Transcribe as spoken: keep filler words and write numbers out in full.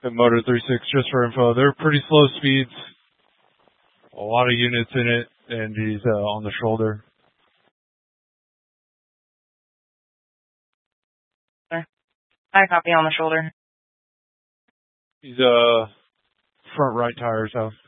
And Motor three six, just for info, they're pretty slow speeds. A lot of units in it, and he's uh, on the shoulder. I copy on the shoulder. He's uh front right tire south.